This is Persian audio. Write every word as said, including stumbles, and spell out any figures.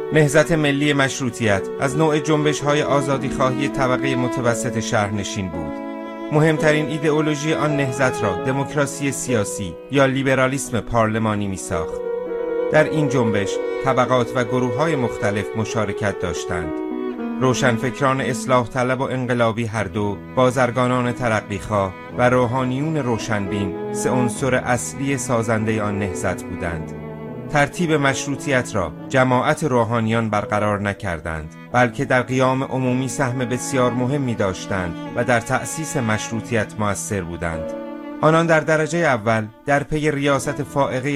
نهضت ملی مشروطیت از نوع جنبش‌های آزادی‌خواهی طبقه متوسط شهرنشین بود. مهمترین ایدئولوژی آن نهضت را دموکراسی سیاسی یا لیبرالیسم پارلمانی می‌ساخت. در این جنبش طبقات و گروه‌های مختلف مشارکت داشتند. روشنفکران اصلاح طلب و انقلابی هر دو، بازرگانان ترقیخواه و روحانیون روشنبین سه عنصر اصلی سازنده آن نهضت بودند. ترتیب مشروطیت را جماعت روحانیان برقرار نکردند، بلکه در قیام عمومی سهم بسیار مهمی داشتند و در تأسیس مشروطیت مؤثر بودند. آنان در درجه اول در پی ریاست فائقه